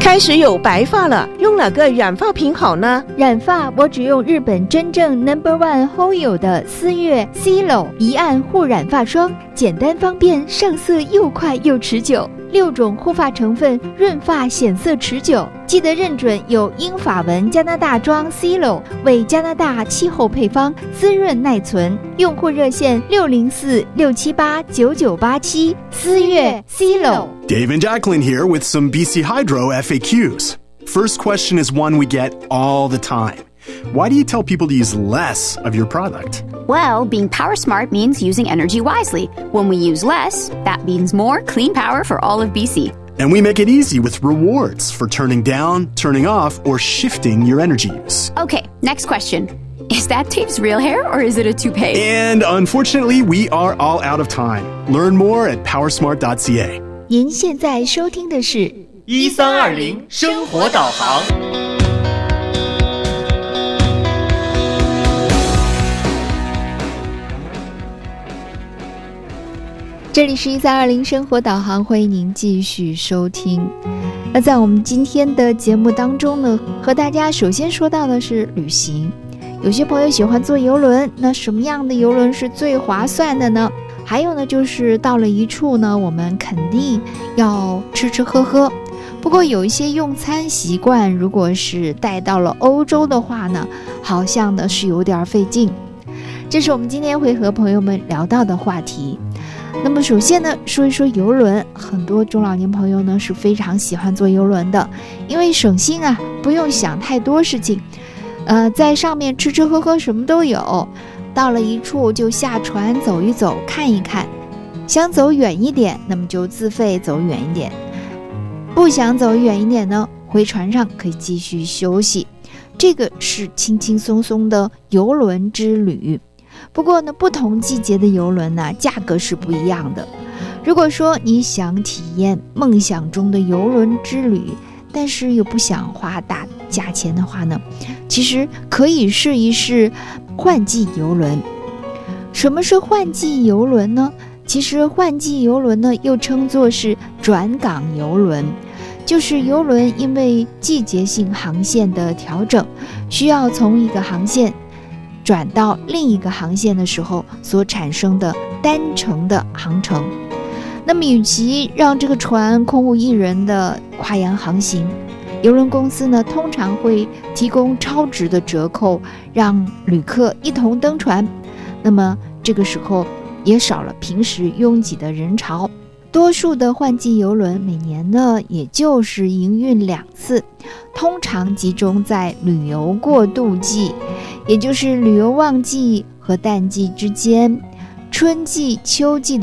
开始有白发了，用哪个染发品好呢？ 染发我只用日本真正 No.1 Hoyo 的思悦 CILO 一按护染发霜，简单方便，上色又快又持久。6种护发成分，润发显色持久。记得认准有英法文加拿大装 CILO 为加拿大气候配方，滋润耐存。用户热线604-678-9987，思悦 CILO。 Dave and Jacqueline here with some BC Hydro FAQs. First question is one we get all the time. Why do you tell people to use less of your product? Well, being power smart means using energy wisely. When we use less, that means more clean power for all of BC. And we make it easy with rewards for turning down, turning off, or shifting your energy use. Okay, next question. Is that Dave's real hair or is it a toupee? And unfortunately, we are all out of time. Learn more at powersmart.ca. 您现在收听的是 1320生活导航。 这里是1320生活导航，欢迎您继续收听。那在我们今天的节目当中呢，和大家首先说到的是旅行。有些朋友喜欢坐邮轮，那什么样的邮轮是最划算的呢？还有呢，就是到了一处呢，我们肯定要吃吃喝喝。不过有一些用餐习惯，如果是带到了欧洲的话呢，好像呢是有点费劲。这是我们今天会和朋友们聊到的话题。那么首先呢，说一说邮轮。很多中老年朋友呢是非常喜欢坐邮轮的，因为省心啊，不用想太多事情。在上面吃吃喝喝什么都有，到了一处就下船走一走，看一看。想走远一点，那么就自费走远一点；不想走远一点呢，回船上可以继续休息。这个是轻轻松松的邮轮之旅。不过呢，不同季节的邮轮呢，价格是不一样的。如果说你想体验梦想中的邮轮之旅，但是又不想花大价钱的话呢，其实可以试一试换季邮轮。什么是换季邮轮呢？其实换季邮轮呢，又称作是转港邮轮，就是邮轮因为季节性航线的调整，需要从一个航线转到另一个航线的时候所产生的单程的航程。那么与其让这个船空无一人的跨洋航行，邮轮公司呢通常会提供超值的折扣，让旅客一同登船。那么这个时候也少了平时拥挤的人潮。多数的换季邮轮每年呢也就是营运2次，通常集中在旅游过渡季，也就是旅游旺季和淡季之间。春季、秋季